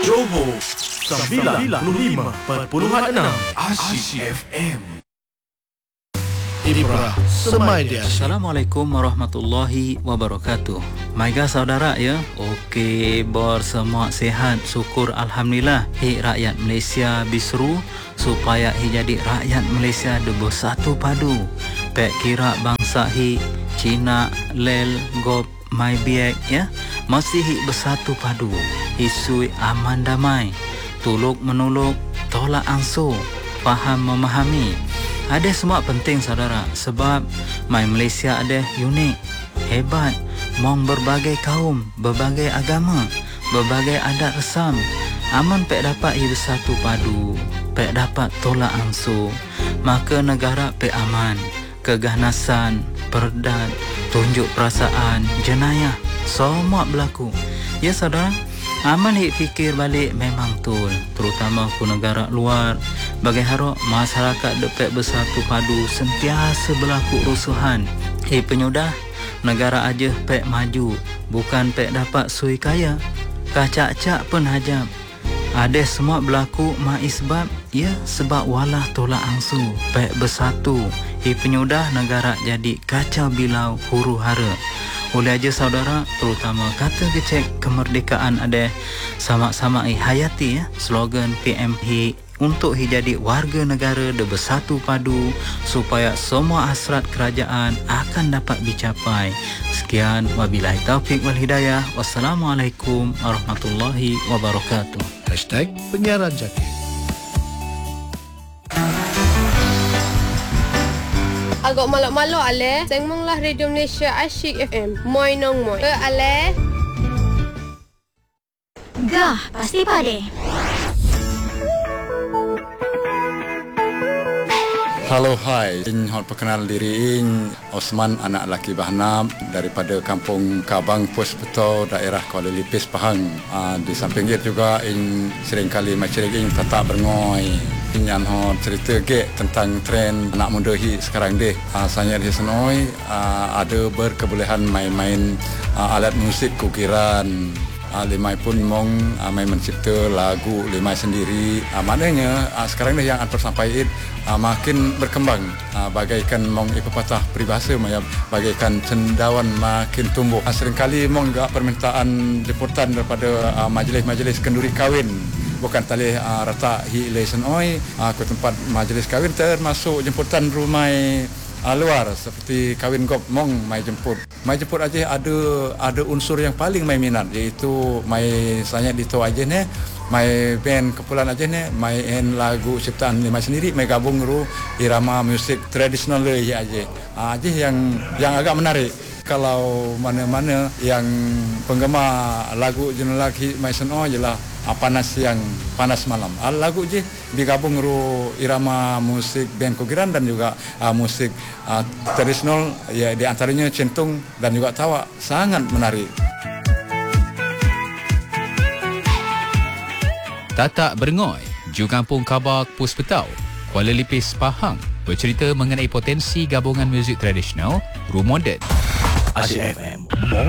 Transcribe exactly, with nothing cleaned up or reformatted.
Johor sembilan puluh lima perpuluhan enam Asyik F M. Ibrah Semai Dia. Assalamualaikum warahmatullahi wabarakatuh. Maiga saudara ya. Okey, bersemua sihat, syukur alhamdulillah. Hi rakyat Malaysia bisru supaya hi jadi rakyat Malaysia de bersatu padu. Pek kira bangsa hi Cina, Lel, Gop, Mai Biak ya. Masih hi bersatu padu. Isui aman damai. Tuluk menuluk, tolak angsu, faham memahami. Ada semua penting saudara, sebab My Malaysia ada unik, hebat, mong berbagai kaum, berbagai agama, berbagai adat resam. Aman pek dapat hi bersatu padu, pek dapat tolak angsu, maka negara pek aman. Keganasan, perdat, tunjuk perasaan, jenayah, semua berlaku. Ya saudara, aman hik fikir balik memang tul, terutama ku negara luar. Bagi harap masyarakat depek bersatu padu sentiasa berlaku rusuhan. Hik penyudah, negara aja pek maju, bukan pek dapat sui kaya. Kacak-cak pun hajam. Ada semua berlaku maisbab, ya sebab walah tolak angsu, pek bersatu. Hik penyudah negara jadi kacau bilau huru hara. Oleh aja saudara, terutama kata kecek kemerdekaan ada sama-sama i hayati ya. Slogan P M hi untuk hi jadi warga negara de bersatu padu supaya semua hasrat kerajaan akan dapat dicapai. Sekian, wabillahi taufik wal hidayah. Wassalamualaikum warahmatullahi wabarakatuh. Hashtag Penyiaran Jati. Agak malak-malak ale, sengmonglah Radio Malaysia Asyik F M. Moi nong moi. Ke ale? Gah, pasti pade. Halo, hai. In hot perkenal diri in Osman, anak laki Bahnam daripada Kampung Kabang, Pos Betul, daerah Kuala Lipis, Pahang. Uh, di samping itu juga in seringkali masyarakat in tetap berngoi. Yang hot cerita ke tentang tren anak muda hi sekarang deh. Uh, saya di senoi uh, ada berkebolehan main-main uh, alat musik kukiran. Uh, limai pun mong uh, main mencipta lagu limai sendiri. Uh, maknanya uh, sekarang ni yang antar sampai uh, makin berkembang. Uh, bagaikan mong ipapatah peribahasa maya bagaikan cendawan makin tumbuh. Uh, seringkali mong juga permintaan liputan daripada uh, majlis-majlis kenduri kahwin. Bukan tali uh, rata hi lesen oi uh, ke tempat majlis kahwin termasuk jemputan rumah uh, luar seperti kahwin gop mong mai jemput. Mai jemput aja ada ada unsur yang paling mai minat, iaitu mai saya dito aja ne, mai band kepulan aja ne, main lagu ciptaan limai sendiri, mai gabung ru irama musik tradisional le aja. Uh, aja yang yang agak menarik. Kalau mana-mana yang penggemar lagu jenis lagi mai seno jelah panas yang panas malam. Uh, lagu je digabung ru irama musik band kugiran dan juga uh, musik uh, tradisional, ya di antaranya centung dan juga tawa, sangat menarik. Tatak Berengoi, Ju Kampung Kabak, Pos Betau, Kuala Lipis, Pahang, bercerita mengenai potensi gabungan muzik tradisional, ru moden. Asyik F M.